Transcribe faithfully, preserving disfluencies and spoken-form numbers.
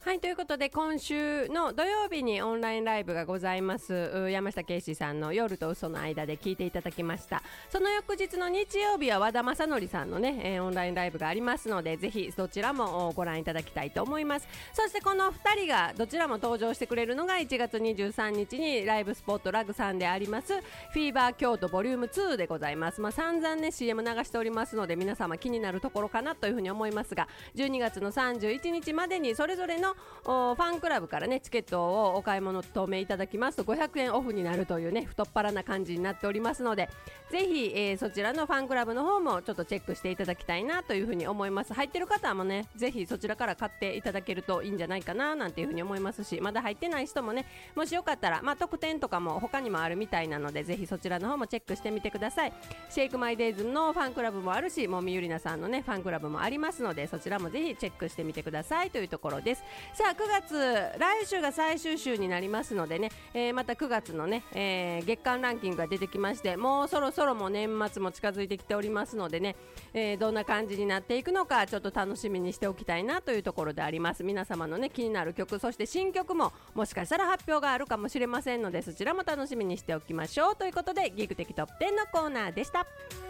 はい、ということで今週の土曜日にオンラインライブがございます。山下圭司さんの夜と嘘の間で聞いていただきました。その翌日の日曜日は和田正則さんのね、えー、オンラインライブがありますので、ぜひそちらもご覧いただきたいと思います。そしてこのふたりがどちらも登場してくれるのがいちがつにじゅうさんにちにライブスポットラグさんでありますフィーバー京都ボリュームツーでございます。まあ、散々ね シーエム 流しておりますので、皆様気になるところかなというふうに思いますが、じゅうにがつのさんじゅういちにちまでにそれぞれのファンクラブからねチケットをお買い物とめいただきますとごひゃくえんオフになるというね太っ腹な感じになっておりますので、ぜひ、えー、そちらのファンクラブの方もちょっとチェックしていただきたいなというふうに思います。入ってる方もねぜひそちらから買っていただけるといいんじゃないかななんていうふうに思いますし、まだ入ってない人もね、もしよかったら、まあ、特典とかも他にもあるみたいなので、ぜひそちらの方もチェックしてみてください。シェイクマイデイズのファンクラブもあるし、もみゆりなさんのねファンクラブもありますので、そちらもぜひチェックしてみてくださいというところです。さあくがつ、来週が最終週になりますのでね、えー、またくがつのね、えー、月間ランキングが出てきまして、もうそろそろもう年末も近づいてきておりますのでね、えー、どんな感じになっていくのかちょっと楽しみにしておきたいなというところであります。皆様のね気になる曲、そして新曲ももしかしたら発表があるかもしれませんので、そちらも楽しみにしておきましょうということで、ギグ的トップテンのコーナーでした。